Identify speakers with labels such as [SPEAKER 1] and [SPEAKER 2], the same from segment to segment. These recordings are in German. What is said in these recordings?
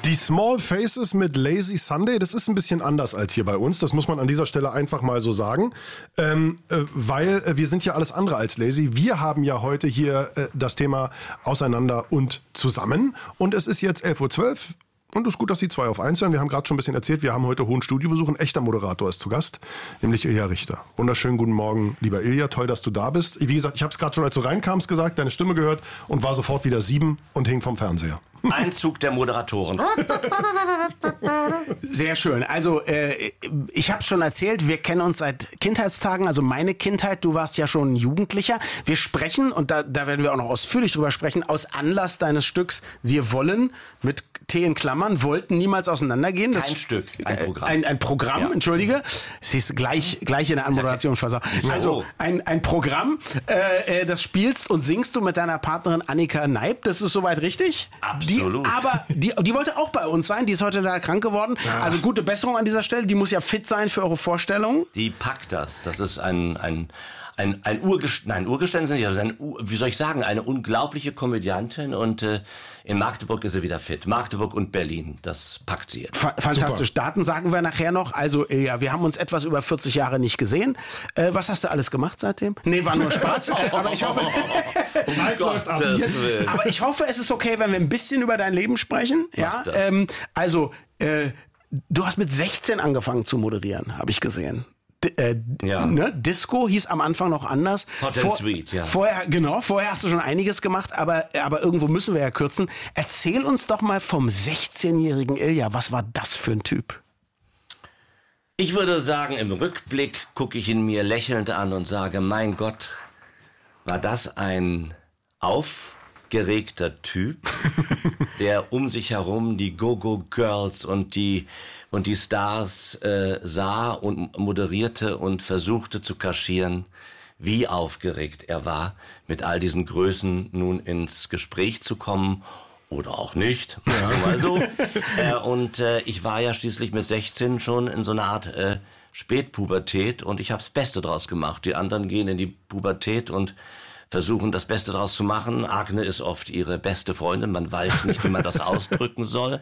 [SPEAKER 1] Die Small Faces mit Lazy Sunday, das ist ein bisschen anders als hier bei uns. Das muss man an dieser Stelle einfach mal so sagen. Weil wir sind ja alles andere als lazy. Wir haben ja heute hier das Thema Auseinander und zusammen. Und es ist jetzt 11.12 Uhr. Und es ist gut, dass Sie 2 auf 1 hören. Wir haben gerade schon ein bisschen erzählt, wir haben heute hohen Studiobesuch. Ein echter Moderator ist zu Gast, nämlich Ilja Richter. Wunderschönen guten Morgen, lieber Ilja. Toll, dass du da bist. Wie gesagt, ich habe es gerade schon, als du reinkamst, gesagt, deine Stimme gehört und war sofort wieder 7 und hing vom Fernseher.
[SPEAKER 2] Einzug der Moderatoren.
[SPEAKER 3] Sehr schön. Also ich habe schon erzählt, wir kennen uns seit Kindheitstagen, also meine Kindheit, du warst ja schon ein Jugendlicher. Wir sprechen, und da werden wir auch noch ausführlich drüber sprechen, aus Anlass deines Stücks Wir wollen, mit T in Klammern, wollten niemals auseinandergehen. Das
[SPEAKER 2] Kein Stück, ein Programm.
[SPEAKER 3] Ein Programm, ja. Entschuldige. Sie ist gleich in der Anmoderation versagt. Also ein Programm, das spielst und singst du mit deiner Partnerin Annika Neip, das ist soweit richtig?
[SPEAKER 2] Absolut.
[SPEAKER 3] Die wollte auch bei uns sein, die ist heute leider krank geworden. Ja. Also gute Besserung an dieser Stelle, die muss ja fit sein für eure Vorstellung.
[SPEAKER 2] Die packt das. Das ist ein Urgestein, wie soll ich sagen, eine unglaubliche Komödiantin und in Magdeburg ist sie wieder fit. Magdeburg und Berlin, das packt sie jetzt.
[SPEAKER 3] Fantastisch. Super. Daten sagen wir nachher noch. Also ja, wir haben uns etwas über 40 Jahre nicht gesehen. Was hast du alles gemacht seitdem? Nee, war nur Spaß. Aber ich hoffe,
[SPEAKER 1] Zeit läuft ab.
[SPEAKER 3] Aber ich hoffe, es ist okay, wenn wir ein bisschen über dein Leben sprechen. Ja, du hast mit 16 angefangen zu moderieren, habe ich gesehen.
[SPEAKER 2] Ja.
[SPEAKER 3] Ne? Disco hieß am Anfang noch anders.
[SPEAKER 2] Hot and Sweet, ja.
[SPEAKER 3] Vorher hast du schon einiges gemacht, aber irgendwo müssen wir ja kürzen. Erzähl uns doch mal vom 16-jährigen Ilja. Was war das für ein Typ?
[SPEAKER 2] Ich würde sagen, im Rückblick gucke ich ihn mir lächelnd an und sage, mein Gott, war das ein aufgeregter Typ, der um sich herum die Go-Go-Girls und die Stars sah und moderierte und versuchte zu kaschieren, wie aufgeregt er war, mit all diesen Größen nun ins Gespräch zu kommen oder auch nicht, mal so. Ich war ja schließlich mit 16 schon in so einer Art Spätpubertät und ich habe das Beste draus gemacht. Die anderen gehen in die Pubertät und versuchen, das Beste draus zu machen. Agne ist oft ihre beste Freundin, man weiß nicht, wie man das ausdrücken soll.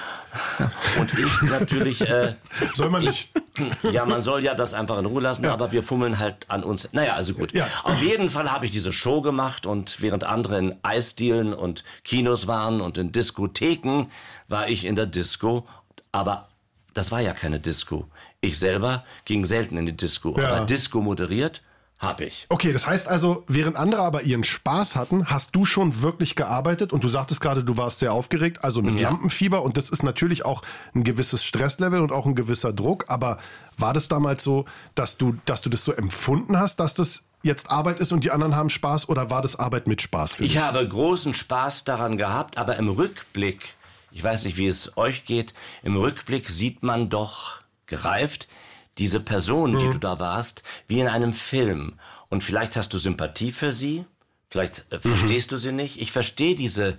[SPEAKER 2] Und ich natürlich...
[SPEAKER 1] soll man nicht.
[SPEAKER 2] Ja, man soll ja das einfach in Ruhe lassen, ja. Aber wir fummeln halt an uns. Naja, also gut. Ja. Auf jeden Fall habe ich diese Show gemacht und während andere in Eisdielen und Kinos waren und in Diskotheken, war ich in der Disco. Aber das war ja keine Disco. Ich selber ging selten in die Disco. Ja. Aber Disco moderiert habe ich.
[SPEAKER 1] Okay, das heißt also, während andere aber ihren Spaß hatten, hast du schon wirklich gearbeitet und du sagtest gerade, du warst sehr aufgeregt, also mit Lampenfieber und das ist natürlich auch ein gewisses Stresslevel und auch ein gewisser Druck, aber war das damals so, dass du das so empfunden hast, dass das jetzt Arbeit ist und die anderen haben Spaß oder war das Arbeit mit Spaß für dich?
[SPEAKER 2] Ich habe großen Spaß daran gehabt, aber im Rückblick, ich weiß nicht, wie es euch geht, im Rückblick sieht man doch gereift, diese Person, die du da warst, wie in einem Film. Und vielleicht hast du Sympathie für sie, vielleicht verstehst du sie nicht. Ich verstehe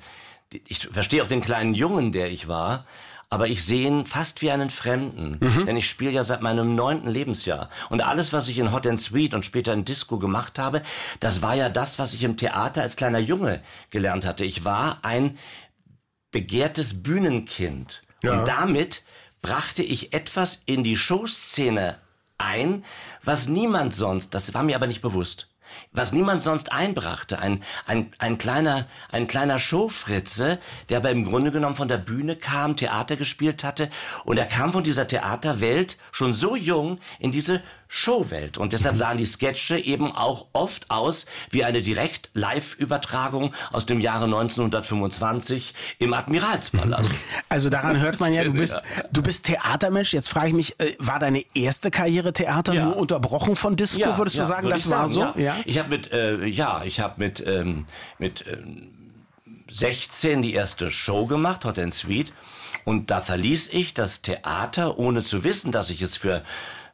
[SPEAKER 2] auch den kleinen Jungen, der ich war, aber ich sehe ihn fast wie einen Fremden. Denn ich spiele ja seit meinem 9. Lebensjahr. Und alles, was ich in Hot and Sweet und später in Disco gemacht habe, das war ja das, was ich im Theater als kleiner Junge gelernt hatte. Ich war ein begehrtes Bühnenkind. Ja. Und damit brachte ich etwas in die Showszene ein, was niemand sonst, das war mir aber nicht bewusst, was niemand sonst einbrachte. Ein kleiner Showfritze, der aber im Grunde genommen von der Bühne kam, Theater gespielt hatte. Und er kam von dieser Theaterwelt schon so jung in diese Showwelt. Und deshalb sahen die Sketche eben auch oft aus wie eine Direkt-Live-Übertragung aus dem Jahre 1925 im Admiralspalast.
[SPEAKER 3] Also daran hört man ja, du bist Theatermensch. Jetzt frage ich mich, war deine erste Karriere Theater nur unterbrochen von Disco? Würdest du sagen, das war so?
[SPEAKER 2] Ja. Ich habe mit 16 die erste Show gemacht, Hot and Sweet. Und da verließ ich das Theater, ohne zu wissen, dass ich es für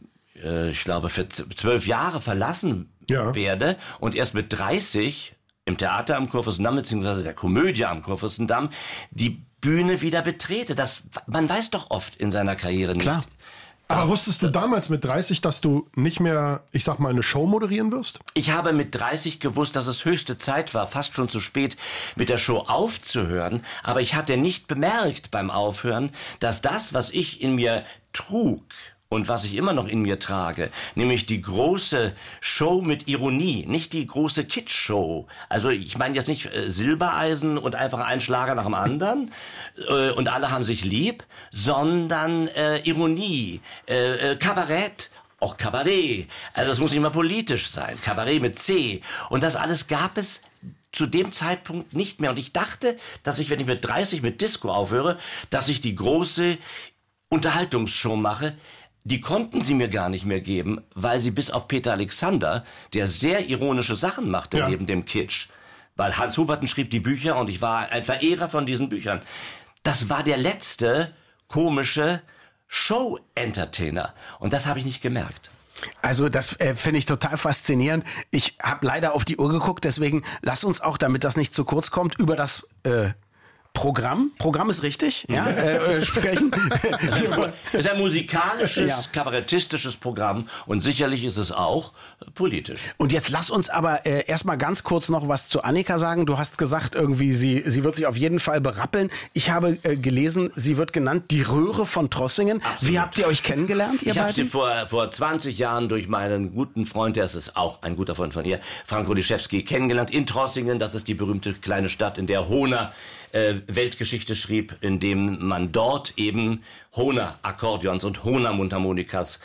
[SPEAKER 2] 12 Jahre verlassen werde und erst mit 30 im Theater am Kurfürstendamm beziehungsweise der Komödie am Kurfürstendamm die Bühne wieder betrete. Man weiß doch oft in seiner Karriere nicht. Klar.
[SPEAKER 1] Aber wusstest du damals mit 30, dass du nicht mehr, ich sag mal, eine Show moderieren wirst?
[SPEAKER 2] Ich habe mit 30 gewusst, dass es höchste Zeit war, fast schon zu spät, mit der Show aufzuhören. Aber ich hatte nicht bemerkt beim Aufhören, dass das, was ich in mir trug und was ich immer noch in mir trage, nämlich die große Show mit Ironie, nicht die große Kitsch-Show. Also ich meine jetzt nicht Silbereisen und einfach ein Schlager nach dem anderen und alle haben sich lieb, sondern Ironie, Kabarett, auch Kabarett. Also es muss nicht mal politisch sein, Kabarett mit C. Und das alles gab es zu dem Zeitpunkt nicht mehr. Und ich dachte, dass ich, wenn ich mit 30 mit Disco aufhöre, dass ich die große Unterhaltungsshow mache. Die konnten sie mir gar nicht mehr geben, weil sie bis auf Peter Alexander, der sehr ironische Sachen machte neben dem Kitsch, weil Hans Huberten schrieb die Bücher und ich war ein Verehrer von diesen Büchern. Das war der letzte komische Show-Entertainer und das habe ich nicht gemerkt.
[SPEAKER 3] Also das finde ich total faszinierend. Ich habe leider auf die Uhr geguckt, deswegen lass uns auch, damit das nicht zu kurz kommt, über das Programm ist richtig, ja, sprechen.
[SPEAKER 2] Es ist ein musikalisches, kabarettistisches Programm und sicherlich ist es auch politisch.
[SPEAKER 3] Und jetzt lass uns aber erstmal ganz kurz noch was zu Annika sagen. Du hast gesagt, irgendwie sie wird sich auf jeden Fall berappeln. Ich habe gelesen, sie wird genannt die Röhre von Trossingen. Absolut. Wie habt ihr euch kennengelernt, ihr beiden?
[SPEAKER 2] Ich habe sie vor 20 Jahren durch meinen guten Freund, der ist auch ein guter Freund von ihr, Frank Rodischewski, kennengelernt in Trossingen. Das ist die berühmte kleine Stadt, in der Hohner Weltgeschichte schrieb, indem man dort eben Hohner Akkordeons und Hohner Mundharmonikas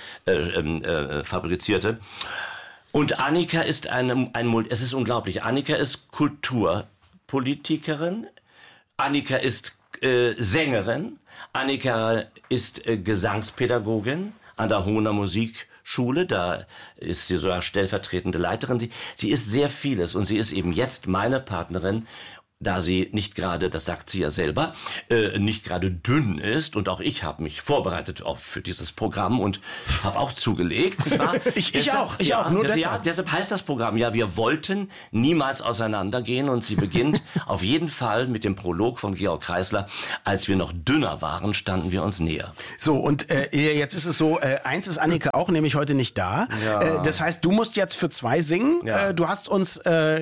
[SPEAKER 2] fabrizierte. Und Annika ist es ist unglaublich. Annika ist Kulturpolitikerin. Annika ist Sängerin. Annika ist Gesangspädagogin an der Hohner Musikschule. Da ist sie sogar stellvertretende Leiterin. Sie ist sehr vieles und sie ist eben jetzt meine Partnerin, da sie nicht gerade, das sagt sie ja selber, nicht gerade dünn ist. Und auch ich habe mich vorbereitet für dieses Programm und habe auch zugelegt.
[SPEAKER 3] Ich auch, nur deshalb.
[SPEAKER 2] Deshalb heißt das Programm ja, wir wollten niemals auseinandergehen. Und sie beginnt auf jeden Fall mit dem Prolog von Georg Kreisler. Als wir noch dünner waren, standen wir uns näher.
[SPEAKER 3] So, und jetzt ist es so, eins ist Annika auch, nämlich heute nicht da. Ja. Das heißt, du musst jetzt für 2 singen. Ja. Du hast uns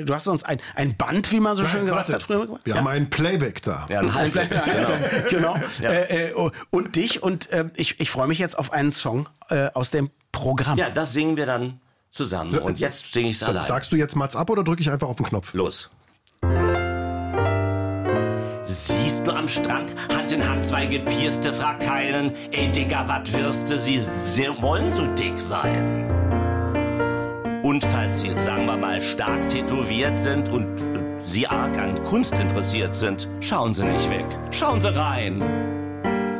[SPEAKER 3] ein Band, wie man so schön gesagt hat.
[SPEAKER 1] Wir haben ein Playback da.
[SPEAKER 2] Ja, ein Halbback.
[SPEAKER 3] Genau. Ja. Und dich und ich freue mich jetzt auf einen Song aus dem Programm.
[SPEAKER 2] Ja, das singen wir dann zusammen. Und jetzt singe ich es allein.
[SPEAKER 1] Sagst du jetzt Mats ab oder drücke ich einfach auf den Knopf?
[SPEAKER 2] Los. Siehst du am Strand, Hand in Hand 2 Gepierste, frag keinen, ey Digga, wat wirste, sie wollen so dick sein. Und falls sie, sagen wir mal, stark tätowiert sind und Sie arg an Kunst interessiert sind, schauen Sie nicht weg, schauen Sie rein.